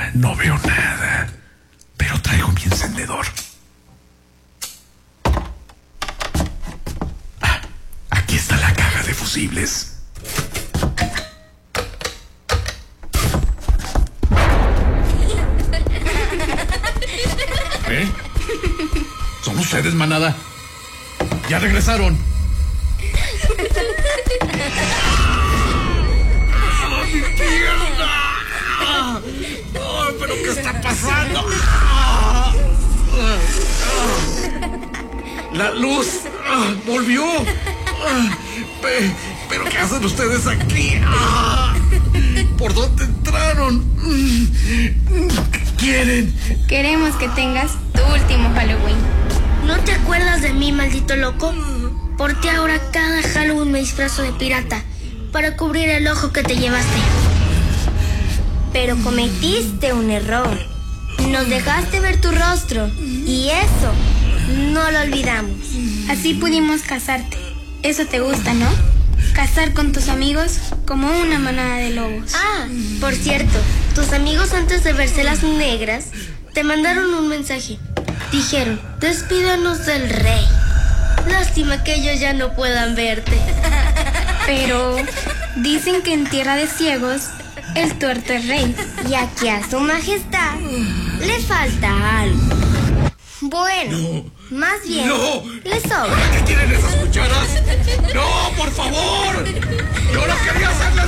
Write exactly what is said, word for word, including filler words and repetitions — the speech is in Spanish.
No veo nada, pero traigo mi encendedor. Ah, aquí está la caja de fusibles. ¿Eh? ¿Son ustedes, manada? ¿Ya regresaron? ¡Ah, mi pierna! ¡Ah! ¡Oh, pero qué está pasando! ¡Ah! ¡Ah! ¡La luz! ¡Ah! ¡Volvió! ¡Ah! Pe- ¿Pero qué hacen ustedes aquí? ¡Ah! ¿Por dónde entraron? ¿Qué quieren? Queremos que tengas tu último Halloween. ¿No te acuerdas de mí, maldito loco? Por ti ahora cada Halloween me disfrazo de pirata para cubrir el ojo que te llevaste. Pero cometiste un error. Nos dejaste ver tu rostro y eso no lo olvidamos. Así pudimos casarte. Eso te gusta, ¿no? Cazar con tus amigos como una manada de lobos. Ah, por cierto, tus amigos antes de verse las negras te mandaron un mensaje. Dijeron, despídanos del rey. Lástima que ellos ya no puedan verte. Pero dicen que en tierra de ciegos el tuerto es rey. Y aquí a su majestad le falta algo. Bueno, No. más bien ¡No! le sobra. ¿Para qué quieren esas cucharas? ¡No, por favor! ¡Yo no quería hacerles